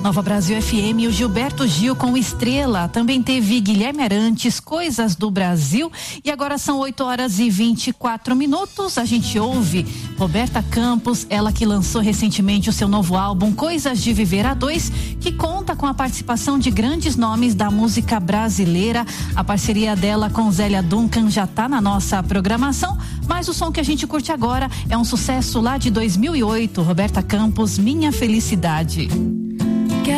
Nova Brasil FM, o Gilberto Gil com Estrela. Também teve Guilherme Arantes, Coisas do Brasil. E agora são 8h24. A gente ouve Roberta Campos, ela que lançou recentemente o seu novo álbum Coisas de Viver A2, que conta com a participação de grandes nomes da música brasileira. A parceria dela com Zélia Duncan já tá na nossa programação, mas o som que a gente curte agora é um sucesso lá de 2008. Roberta Campos, Minha Felicidade.